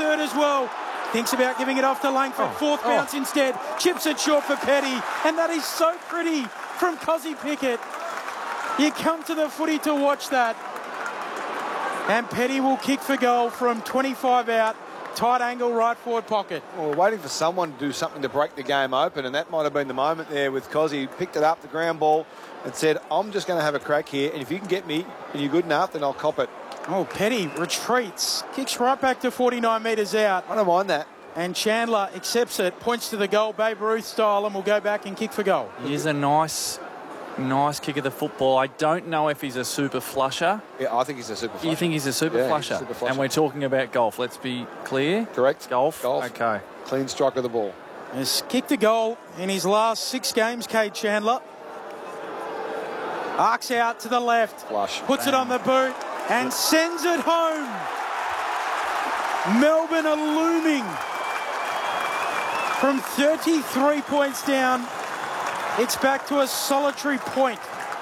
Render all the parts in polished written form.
third as well. Thinks about giving it off to Langford. Fourth bounce instead. Chips it short for Petty. And that is so pretty from Kozzy Pickett. You come to the footy to watch that. And Petty will kick for goal from 25 out. Tight angle right forward pocket. Well, we're waiting for someone to do something to break the game open, and that might have been the moment there with Kozzy. Picked it up, the ground ball, and said, I'm just going to have a crack here, and if you can get me and you're good enough, then I'll cop it. Oh, Petty retreats. Kicks right back to 49 metres out. I don't mind that. And Chandler accepts it, points to the goal, Babe Ruth style, and will go back and kick for goal. He is a nice kick of the football. I don't know if he's a super flusher. Yeah, I think he's a super flusher. You think he's a super flusher? Super flusher. And we're talking about golf. Let's be clear. Correct. Golf. Golf. Okay. Clean strike of the ball. Has kicked a goal in his last 6 games, Cade Chandler. Arcs out to the left. Flush. Puts it on the boot and sends it home. Melbourne are looming. From 33 points down, it's back to a solitary point.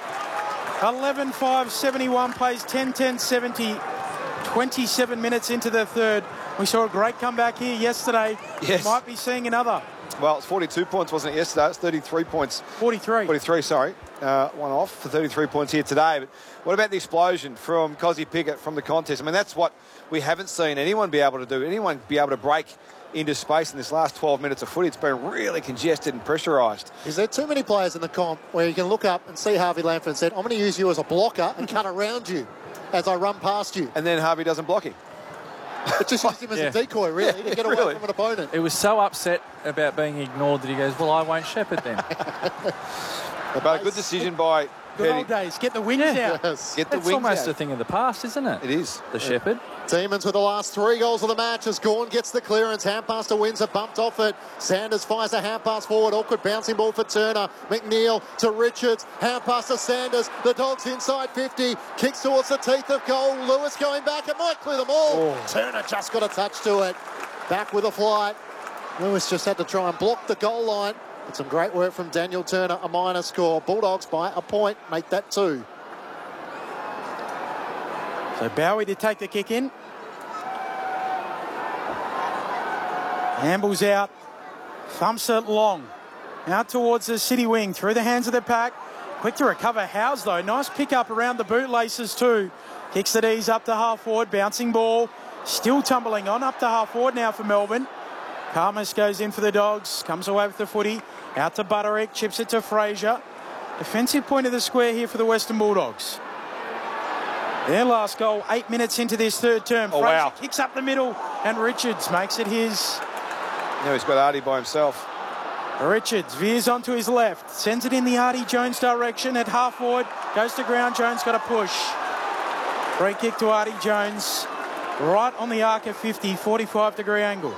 11-5-71 plays 10-10-70. 27 minutes into the third. We saw a great comeback here yesterday. Yes. Might be seeing another. Well, it's 42 points, wasn't it, yesterday? It's 33 points. 43. 43, sorry. One off for 33 points here today. But what about the explosion from Kozzy Pickett from the contest? I mean, that's what we haven't seen anyone be able to do. Anyone be able to break into space in this last 12 minutes of footy. It's been really congested and pressurised. Is there too many players in the comp where you can look up and see Harvey Langford and said, I'm going to use you as a blocker and cut around you as I run past you? And then Harvey doesn't block him. It just used him as a decoy, really, to get away from an opponent. It was so upset about being ignored that he goes, well, I won't shepherd then. But a good decision by Good old days. Get the wings out. Yes. Get the It's wings almost out. a thing of the past, isn't it? It is. The shepherd. Demons with the last 3 goals of the match as Gawn gets the clearance. Hand pass to Windsor, bumped off it. Sanders fires a hand pass forward. Awkward bouncing ball for Turner. McNeil to Richards. Hand pass to Sanders. The Dogs inside 50. Kicks towards the teeth of goal. Lewis going back. It might clear them all. Turner just got a touch to it. Back with a flight. Lewis just had to try and block the goal line. But some great work from Daniel Turner. A minor score. Bulldogs by a point. Make that 2. So Bowie to take the kick in. Amble's out. Thumps it long. Out towards the city wing. Through the hands of the pack. Quick to recover Howes, though. Nice pick up around the bootlaces, too. Kicks the D's up to half forward. Bouncing ball. Still tumbling on. Up to half forward now for Melbourne. Karmas goes in for the Dogs. Comes away with the footy. Out to Butterick. Chips it to Fraser. Defensive point of the square here for the Western Bulldogs. Their last goal 8 minutes into this third term. Fraser kicks up the middle and Richards makes it his. Now he's got Artie by himself. Richards veers onto his left. Sends it in the Artie Jones direction at half forward. Goes to ground. Jones got a push. Free kick to Artie Jones. Right on the arc of 50. 45-degree angle.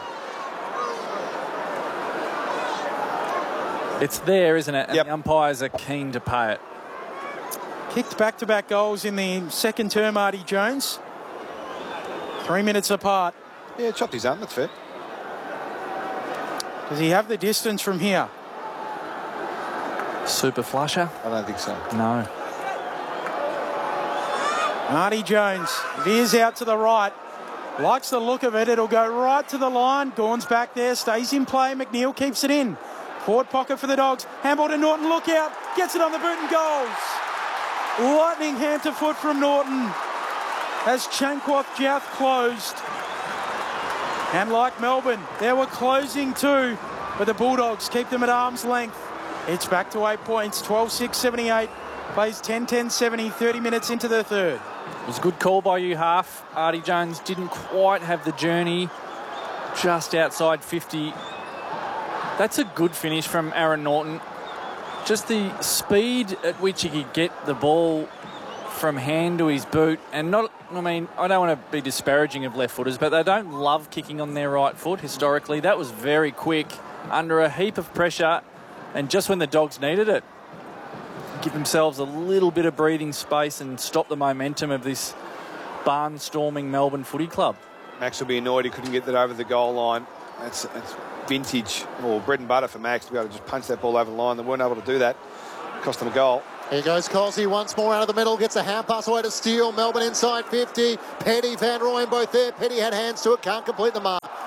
It's there, isn't it? And Yep. the umpires are keen to pay it. Kicked back-to-back goals in the second term, Artie Jones. 3 minutes apart. Yeah, chopped his arm. That's fair. Does he have the distance from here? Super flusher? I don't think so. No. Artie Jones veers out to the right. Likes the look of it. It'll go right to the line. Gawn's back there. Stays in play. McNeil keeps it in. Forward pocket for the Dogs. Handball to Norton. Look out. Gets it on the boot and goals. Lightning hand to foot from Norton as Chankwath Jouth closed. And like Melbourne, they were closing too, but the Bulldogs keep them at arm's length. It's back to 8 points, 12-6-78. Plays 10-10-70, 30 minutes into the third. It was a good call by you, Half. Artie Jones didn't quite have the journey just outside 50. That's a good finish from Aaron Norton. Just the speed at which he could get the ball from hand to his boot. And not, I mean, I don't want to be disparaging of left footers, but they don't love kicking on their right foot historically. That was very quick, under a heap of pressure, and just when the Dogs needed it. Give themselves a little bit of breathing space and stop the momentum of this barnstorming Melbourne Footy Club. Max will be annoyed he couldn't get that over the goal line. That's vintage, or bread and butter for Max to be able to just punch that ball over the line. They weren't able to do that. Cost them a goal. Here goes Colsey once more out of the middle. Gets a hand pass away to Steele. Melbourne inside 50. Petty, Van Rooyen both there. Petty had hands to it. Can't complete the mark.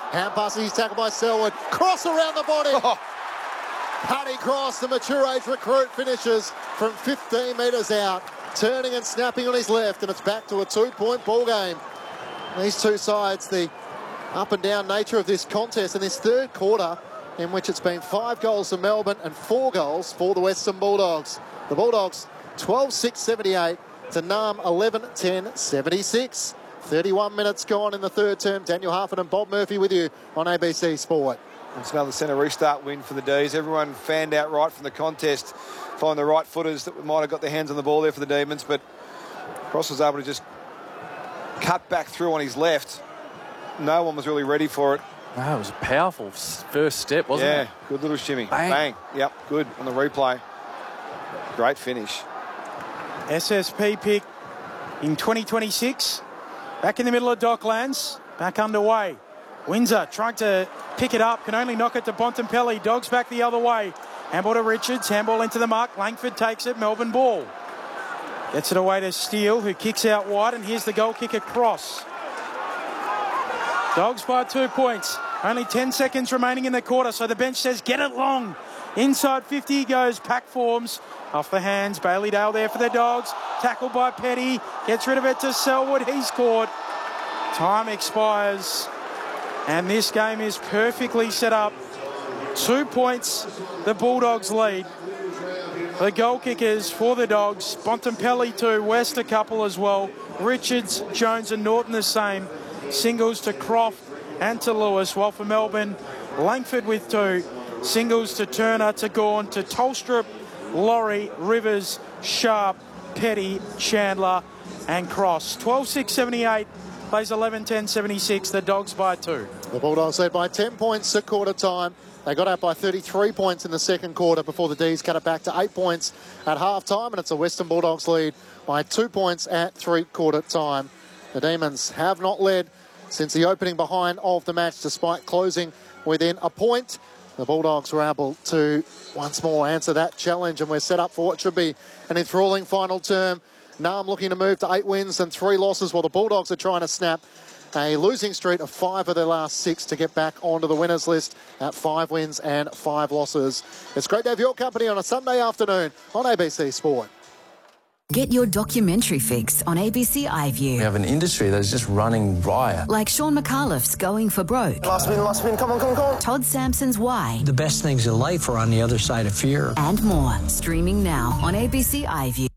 Hand passes, he's tackled by Selwood. Cross around the body. Oh. Paddy Cross, the mature age recruit, finishes from 15 metres out, turning and snapping on his left, and it's back to a 2-point ball game. These two sides, the up and down nature of this contest in this third quarter, in which it's been 5 goals for Melbourne and 4 goals for the Western Bulldogs. The Bulldogs 12-6-78 to Nam 11-10-76. 31 minutes gone in the third term. Daniel Harford and Bob Murphy with you on ABC Sport. It's another centre restart win for the D's. Everyone fanned out right from the contest, find the right footers that might have got their hands on the ball there for the Demons, but Cross was able to just cut back through on his left. No one was really ready for it. Wow, it was a powerful first step, wasn't it? Yeah, good little shimmy. Bang. Bang. Yep, good on the replay. Great finish. SSP pick in 2026. Back in the middle of Docklands. Back underway. Windsor trying to pick it up. Can only knock it to Bontempelli. Dogs back the other way. Handball to Richards. Handball into the mark. Langford takes it. Melbourne ball. Gets it away to Steele, who kicks out wide. And here's the goal kick across. Dogs by 2 points. Only 10 seconds remaining in the quarter, so the bench says get it long. Inside 50 he goes. Pack forms. Off the hands. Bailey Dale there for the Dogs. Tackled by Petty. Gets rid of it to Selwood. He's caught. Time expires. And this game is perfectly set up. 2 points. The Bulldogs lead. The goal kickers for the Dogs. Bontempelli 2. West a couple as well. Richards, Jones and Norton the same. Singles to Croft and to Lewis, while for Melbourne, Langford with 2. Singles to Turner, to Gawn, to Tolstrup, Laurie, Rivers, Sharp, Petty, Chandler and Cross. 12-6-78, plays 11-10-76, the Dogs by 2. The Bulldogs led by 10 points at quarter time. They got out by 33 points in the second quarter before the D's cut it back to 8 points at half time, and it's a Western Bulldogs lead by 2 points at three-quarter time. The Demons have not led since the opening behind of the match, despite closing within a point. The Bulldogs were able to once more answer that challenge, and we're set up for what should be an enthralling final term. Nam looking to move to 8 wins and 3 losses, while the Bulldogs are trying to snap a losing streak of 5 of their last 6 to get back onto the winners list at 5 wins and 5 losses. It's great to have your company on a Sunday afternoon on ABC Sport. Get your documentary fix on ABC iView. We have an industry that's just running riot. Like Sean McAuliffe's Going for Broke. Last win, come on. Todd Sampson's Why. The best things in life are on the other side of fear. And more. Streaming now on ABC iView.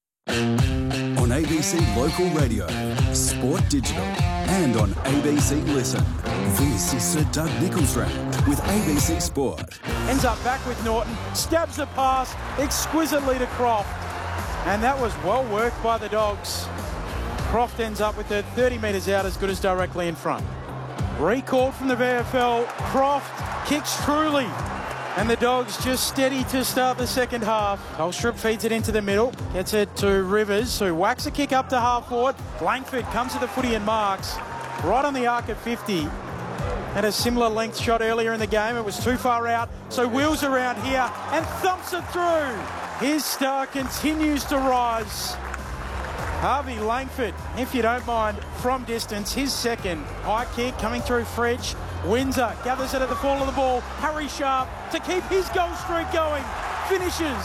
On ABC Local Radio, Sport Digital, and on ABC Listen. This is Sir Doug Nicholls Round with ABC Sport. Ends up back with Norton. Stabs the pass exquisitely to Croft. And that was well worked by the Dogs. Croft ends up with it 30 metres out, as good as directly in front. Recalled from the VFL. Croft kicks truly. And the Dogs just steady to start the second half. Tolstrup feeds it into the middle. Gets it to Rivers, who whacks a kick up to half forward. Langford comes to the footy and marks. Right on the arc of 50. Had a similar length shot earlier in the game. It was too far out. So wheels around here and thumps it through. His star continues to rise. Harvey Langford, if you don't mind, from distance, his second. High kick coming through Fridge. Windsor gathers it at the fall of the ball. Harry Sharp to keep his goal streak going. Finishes.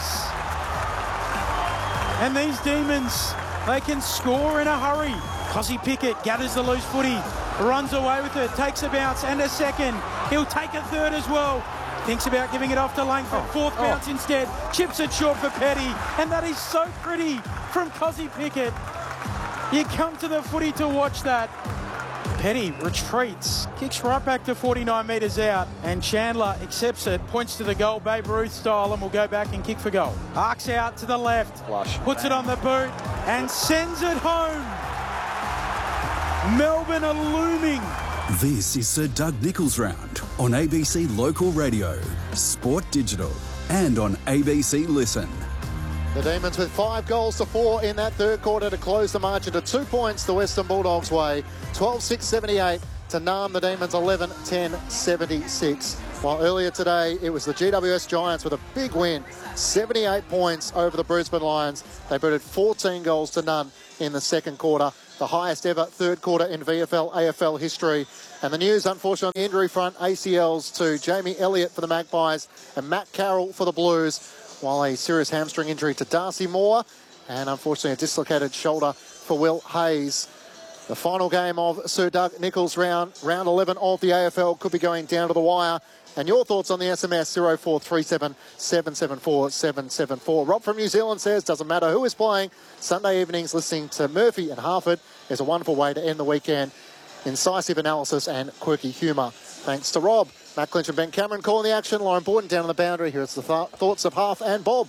And these Demons, they can score in a hurry. Cosy Pickett gathers the loose footy. Runs away with it. Takes a bounce and a second. He'll take a third as well. Thinks about giving it off to Langford. Fourth bounce instead. Chips it short for Petty. And that is so pretty from Cosy Pickett. You come to the footy to watch that. Petty retreats. Kicks right back to 49 metres out. And Chandler accepts it. Points to the goal, Babe Ruth style, and will go back and kick for goal. Arcs out to the left. Flush. Puts it on the boot and sends it home. Melbourne are looming. This is Sir Doug Nicholls Round on ABC Local Radio, Sport Digital, and on ABC Listen. The Demons with 5 goals to 4 in that third quarter to close the margin to 2 points the Western Bulldogs way. 12-6-78 to Nam the Demons 11-10-76. While earlier today it was the GWS Giants with a big win, 78 points over the Brisbane Lions. They booted 14 goals to none in the second quarter the highest ever third quarter in VFL AFL history. And the news, unfortunately, on the injury front, ACLs to Jamie Elliott for the Magpies and Matt Carroll for the Blues, while a serious hamstring injury to Darcy Moore and, unfortunately, a dislocated shoulder for Will Hayes. The final game of Sir Doug Nicholls round 11 of the AFL could be going down to the wire. And your thoughts on the SMS 0437 774 774. Rob from New Zealand says, doesn't matter who is playing. Sunday evenings listening to Murphy and Harford is a wonderful way to end the weekend. Incisive analysis and quirky humour. Thanks to Rob. Matt Clinch and Ben Cameron calling the action. Lauren Borden down on the boundary. Here's the thoughts of Harf and Bob.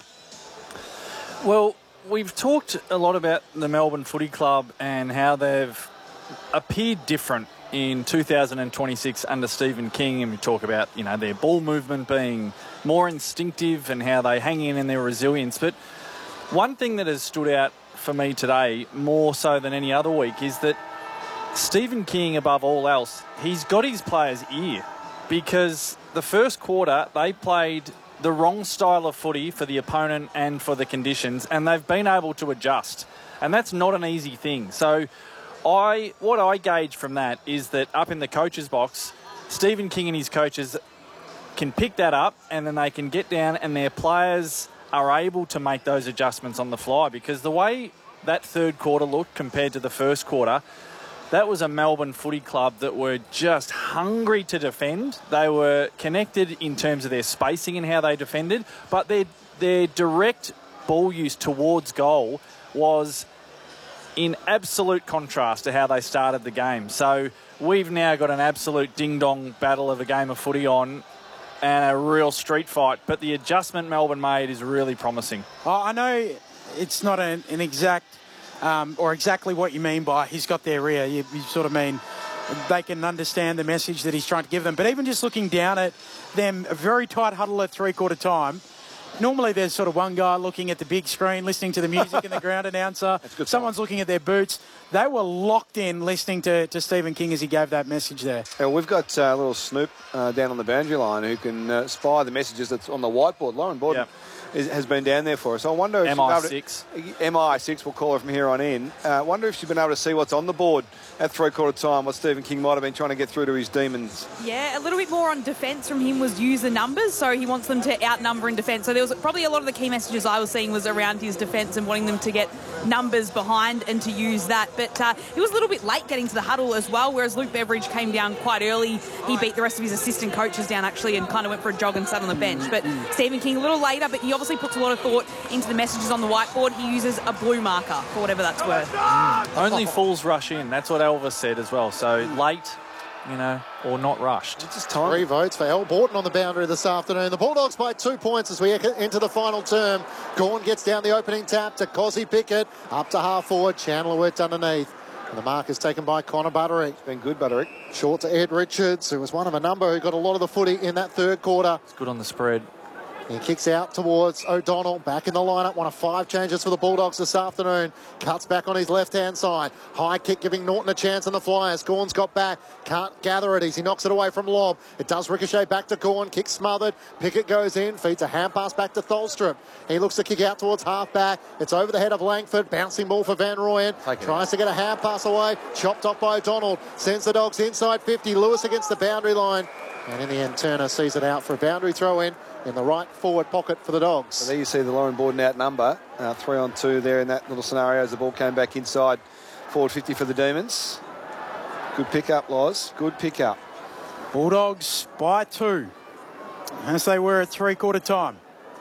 Well, we've talked a lot about the Melbourne Footy Club and how they've appeared different in 2026 under Stephen King, and we talk about, you know, their ball movement being more instinctive and how they hang in their resilience. But one thing that has stood out for me today, more so than any other week, is that Stephen King, above all else, he's got his players' ear, because the first quarter they played the wrong style of footy for the opponent and for the conditions, and they've been able to adjust, and that's not an easy thing. So what I gauge from that is that up in the coach's box, Stephen King and his coaches can pick that up, and then they can get down, and their players are able to make those adjustments on the fly, because the way that third quarter looked compared to the first quarter, that was a Melbourne Footy Club that were just hungry to defend. They were connected in terms of their spacing and how they defended, but their direct ball use towards goal was in absolute contrast to how they started the game. So we've now got an absolute ding-dong battle of a game of footy on, and a real street fight. But the adjustment Melbourne made is really promising. Oh, I know it's not an exact or exactly what you mean by he's got their ear. You sort of mean they can understand the message that he's trying to give them. But even just looking down at them, a very tight huddle at three-quarter time, normally there's sort of one guy looking at the big screen, listening to the music and the ground announcer. Someone's looking at their boots. They were locked in listening to Stephen King as he gave that message there. Yeah, we've got a little Snoop down on the boundary line who can spy the messages that's on the whiteboard. Lauren Borden has been down there for us. I wonder if MI6. MI6, we'll call her from here on in. I wonder if she's been able to see what's on the board at three-quarter time, what Stephen King might have been trying to get through to his Demons. Yeah, a little bit more on defence from him was use the numbers, so he wants them to outnumber in defence. So there was probably a lot of the key messages I was seeing was around his defence and wanting them to get numbers behind and to use that. But he was a little bit late getting to the huddle as well, whereas Luke Beveridge came down quite early. He beat the rest of his assistant coaches down, actually, and kind of went for a jog and sat on the bench. But Stephen King a little later, but he obviously puts a lot of thought into the messages on the whiteboard. He uses a blue marker for whatever that's worth. Only fools rush in. That's what Elvis said as well. So late, you know, or not rushed. It's just time. 3 votes for Al Borton on the boundary this afternoon. The Bulldogs by 2 points as we enter the final term. Gawn gets down the opening tap to Cozzy Pickett. Up to half forward. Chandler worked underneath. And the mark is taken by Connor Butterick. It's been good, Butterick. Short to Ed Richards, who was one of a number who got a lot of the footy in that third quarter. It's good on the spread. He kicks out towards O'Donnell, back in the lineup. One of 5 changes for the Bulldogs this afternoon. Cuts back on his left-hand side. High kick giving Norton a chance on the Flyers. Gawn's got back. Can't gather it as he knocks it away from Lobb. It does ricochet back to Gawn. Kick smothered. Pickett goes in. Feeds a hand pass back to Tholstrup. He looks to kick out towards half-back. It's over the head of Langford. Bouncing ball for Van Rooyen. Tries to get a hand pass away. Chopped off by O'Donnell. Sends the Dogs inside 50. Lewis against the boundary line. And in the end, Turner sees it out for a boundary throw-in the right forward pocket for the Dogs. So there you see the Lauren Borden out number. 3-on-2 there in that little scenario as the ball came back inside. Forward 50 for the Demons. Good pick-up, Loz. Good pick-up. Bulldogs by 2, as they were at three-quarter time.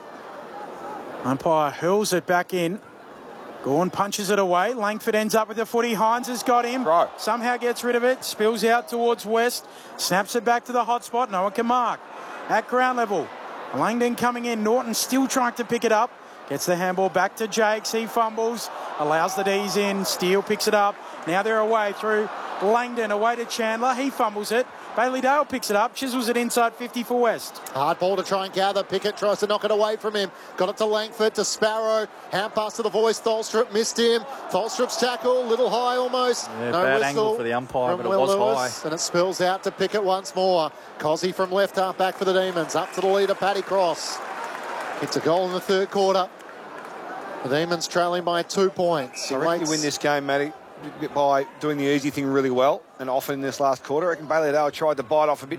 Umpire hurls it back in. Gawn punches it away. Langford ends up with the footy. Hines has got him. Right. Somehow gets rid of it. Spills out towards West. Snaps it back to the hot spot. No one can mark. At ground level. Langdon coming in. Norton still trying to pick it up. Gets the handball back to Jakes. He fumbles. Allows the D's in. Steele picks it up. Now they're away through Langdon. Away to Chandler. He fumbles it. Bailey Dale picks it up. Chisels it inside 50 for West. Hard ball to try and gather. Pickett tries to knock it away from him. Got it to Langford, to Sparrow. Hand pass to the voice. Tholstrup missed him. Tholstrup's tackle, little high almost. Yeah, no bad whistle angle for the umpire, but it was Lewis, high. And it spills out to Pickett once more. Cozzy from left half back for the Demons. Up to the leader, Paddy Cross. It's a goal in the third quarter. The Demons trailing by 2 points. I reckon you win this game, Matty. by doing the easy thing really well and often in this last quarter. I reckon Bailey Adele tried to bite off a bit